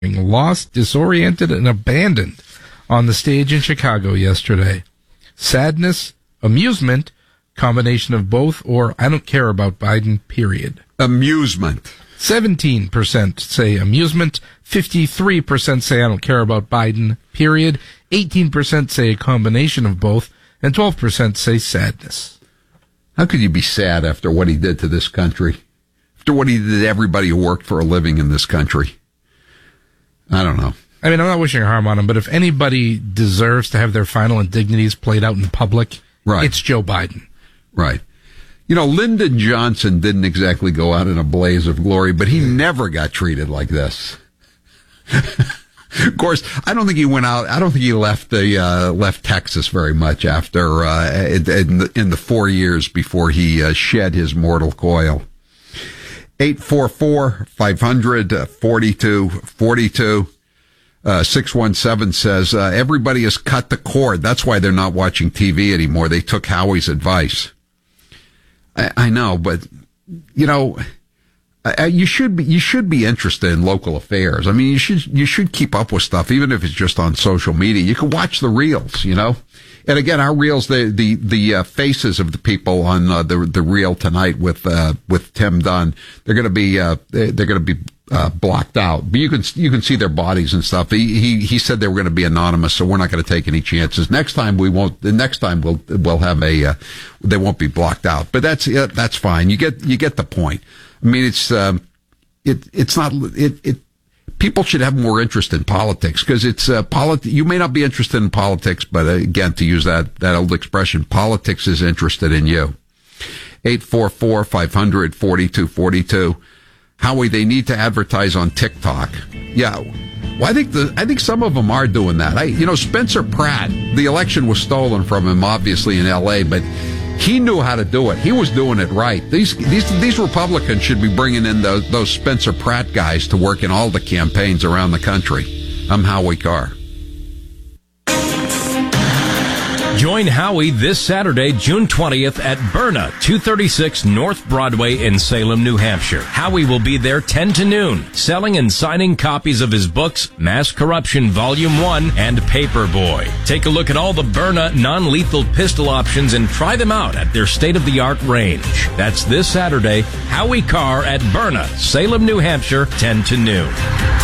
lost, disoriented, and abandoned on the stage in Chicago yesterday. Sadness, amusement, combination of both, or I don't care about Biden, period. Amusement. 17% say amusement, 53% say I don't care about Biden, period, 18% say a combination of both, and 12% say sadness. How could you be sad after what he did to this country? After what he did to everybody who worked for a living in this country? I don't know. I mean, I'm not wishing harm on him, but if anybody deserves to have their final indignities played out in public, right, it's Joe Biden. Right. You know, Lyndon Johnson didn't exactly go out in a blaze of glory, but he never got treated like this. Of course, I don't think he went out. I don't think he left left Texas very much after in the 4 years before he shed his mortal coil. 844-500-4242. 617 says everybody has cut the cord. That's why they're not watching TV anymore. They took Howie's advice. I know, but you know, you should be interested in local affairs. I mean, you should keep up with stuff, even if it's just on social media. You can watch the reels, you know. And again, our reels, the faces of the people on the reel tonight with Tim Dunn, they're going to be blocked out, but you can see their bodies and stuff. He said they were going to be anonymous, so we're not going to take any chances. Next time we won't. The next time we'll have they won't be blocked out. But that's fine. You get the point. I mean, it's not. People should have more interest in politics because it's you may not be interested in politics, but again, to use that old expression, politics is interested in you. 844-500-4242. Howie, they need to advertise on TikTok. Yeah. Well, I think some of them are doing that. Spencer Pratt, the election was stolen from him, obviously, in L.A., but he knew how to do it. He was doing it right. These Republicans should be bringing in those Spencer Pratt guys to work in all the campaigns around the country. I'm Howie Carr. Join Howie this Saturday, June 20th at Berna, 236 North Broadway in Salem, New Hampshire. Howie will be there 10 to noon, selling and signing copies of his books, Mass Corruption Volume 1 and Paperboy. Take a look at all the Berna non-lethal pistol options and try them out at their state-of-the-art range. That's this Saturday, Howie Carr at Berna, Salem, New Hampshire, 10 to noon.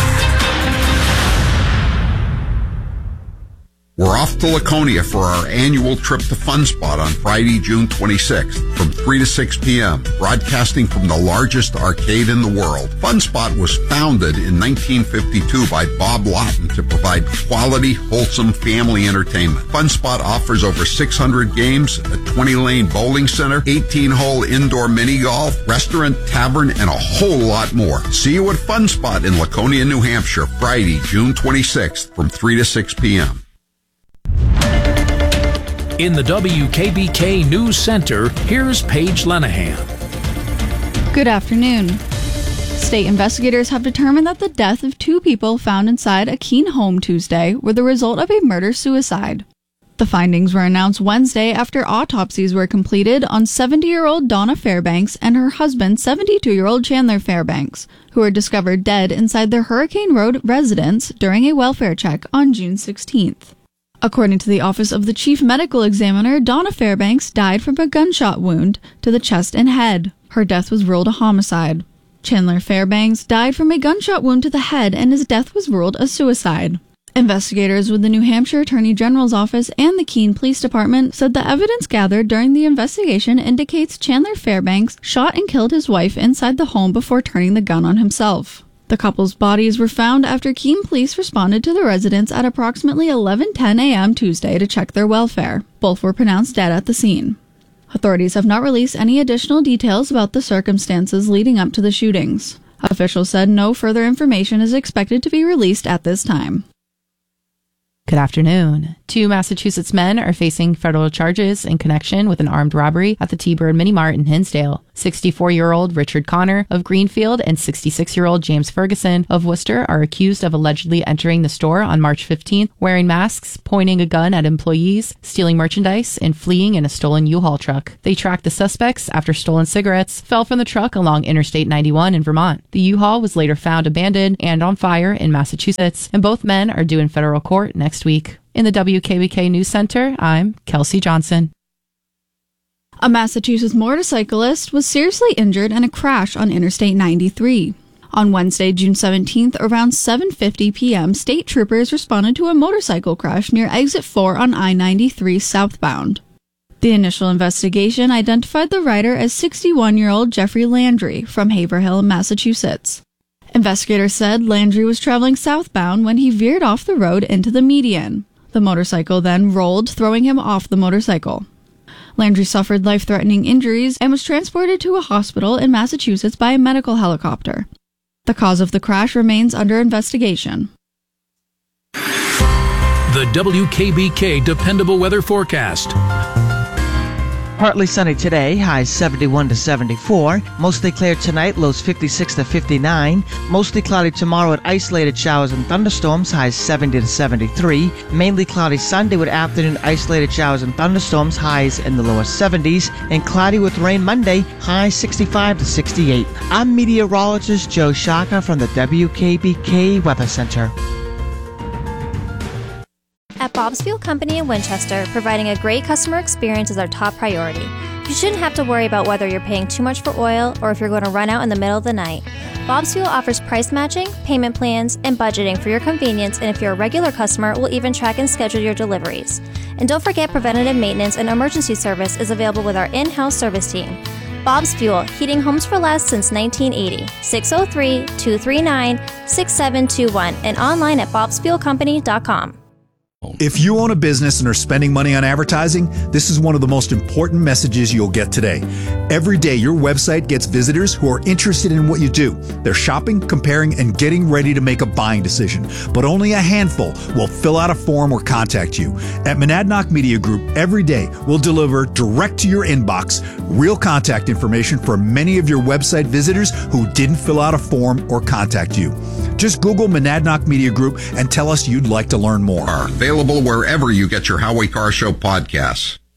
We're off to Laconia for our annual trip to Fun Spot on Friday, June 26th from 3 to 6 p.m., broadcasting from the largest arcade in the world. Fun Spot was founded in 1952 by Bob Lawton to provide quality, wholesome family entertainment. Fun Spot offers over 600 games, a 20-lane bowling center, 18-hole indoor mini golf, restaurant, tavern, and a whole lot more. See you at Fun Spot in Laconia, New Hampshire, Friday, June 26th from 3 to 6 p.m. In the WKBK News Center, here's Paige Lenahan. Good afternoon. State investigators have determined that the death of two people found inside a Keene home Tuesday were the result of a murder-suicide. The findings were announced Wednesday after autopsies were completed on 70-year-old Donna Fairbanks and her husband, 72-year-old Chandler Fairbanks, who were discovered dead inside their Hurricane Road residence during a welfare check on June 16th. According to the Office of the Chief Medical Examiner, Donna Fairbanks died from a gunshot wound to the chest and head. Her death was ruled a homicide. Chandler Fairbanks died from a gunshot wound to the head, and his death was ruled a suicide. Investigators with the New Hampshire Attorney General's Office and the Keene Police Department said the evidence gathered during the investigation indicates Chandler Fairbanks shot and killed his wife inside the home before turning the gun on himself. The couple's bodies were found after Keene police responded to the residence at approximately 11:10 a.m. Tuesday to check their welfare. Both were pronounced dead at the scene. Authorities have not released any additional details about the circumstances leading up to the shootings. Officials said no further information is expected to be released at this time. Good afternoon. 2 Massachusetts men are facing federal charges in connection with an armed robbery at the T-Bird Mini Mart in Hinsdale. 64-year-old Richard Connor of Greenfield and 66-year-old James Ferguson of Worcester are accused of allegedly entering the store on March 15th, wearing masks, pointing a gun at employees, stealing merchandise, and fleeing in a stolen U-Haul truck. They tracked the suspects after stolen cigarettes fell from the truck along Interstate 91 in Vermont. The U-Haul was later found abandoned and on fire in Massachusetts, and both men are due in federal court next week. In the WKBK News Center, I'm Kelsey Johnson. A Massachusetts motorcyclist was seriously injured in a crash on Interstate 93. On Wednesday, June 17th, around 7:50 p.m., state troopers responded to a motorcycle crash near Exit 4 on I-93 southbound. The initial investigation identified the rider as 61-year-old Jeffrey Landry from Haverhill, Massachusetts. Investigators said Landry was traveling southbound when he veered off the road into the median. The motorcycle then rolled, throwing him off the motorcycle. Landry suffered life-threatening injuries and was transported to a hospital in Massachusetts by a medical helicopter. The cause of the crash remains under investigation. The WKBK Dependable Weather Forecast. Partly sunny today, highs 71 to 74. Mostly clear tonight, lows 56 to 59. Mostly cloudy tomorrow with isolated showers and thunderstorms, highs 70 to 73. Mainly cloudy Sunday with afternoon isolated showers and thunderstorms, highs in the lower 70s. And cloudy with rain Monday, highs 65 to 68. I'm meteorologist Joe Shaka from the WKBK Weather Center. At Bob's Fuel Company in Winchester, providing a great customer experience is our top priority. You shouldn't have to worry about whether you're paying too much for oil or if you're going to run out in the middle of the night. Bob's Fuel offers price matching, payment plans, and budgeting for your convenience, and if you're a regular customer, we'll even track and schedule your deliveries. And don't forget, preventative maintenance and emergency service is available with our in-house service team. Bob's Fuel, heating homes for less since 1980. 603-239-6721 and online at bobsfuelcompany.com. If you own a business and are spending money on advertising, this is one of the most important messages you'll get today. Every day, your website gets visitors who are interested in what you do. They're shopping, comparing, and getting ready to make a buying decision. But only a handful will fill out a form or contact you. At Monadnock Media Group, every day, we'll deliver direct to your inbox real contact information for many of your website visitors who didn't fill out a form or contact you. Just Google Monadnock Media Group and tell us you'd like to learn more. Are available wherever you get your Howie Carr Show podcasts.